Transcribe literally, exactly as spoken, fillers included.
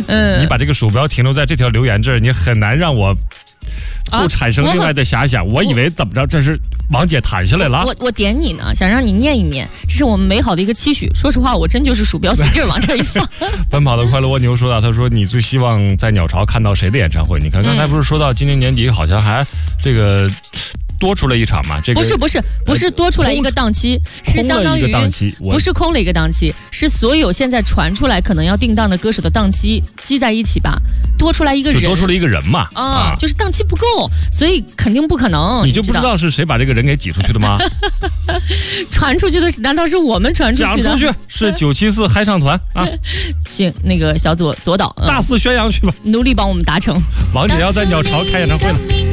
嗯，你把这个鼠标停留在这条留言这儿，你很难让我不产生另外的遐想。啊、我, 我以为怎么着，这是王姐弹下来了。 我我点你呢，想让你念一念，这是我们美好的一个期许。说实话，我真就是鼠标随劲往这一放。 奔跑的快乐蜗牛说到，他说你最希望在鸟巢看到谁的演唱会？你看刚才不是说到今年年底好像还这个。多出了一场嘛？这个不是不是不是多出来一个档期，是相当于不是空了一个档期，是所有现在传出来可能要定档的歌手的档期积在一起吧，多出来一个人， 就多出了一个人嘛啊，啊就是档期不够，所以肯定不可能。 你就不知道是谁把这个人给挤出去的吗？ 传出去的难道是我们传出去的？ 讲出去是九七四嗨唱团啊， 请那个小左左导、 嗯、大肆宣扬去吧， 努力帮我们达成。 王姐要在鸟巢开演唱会了。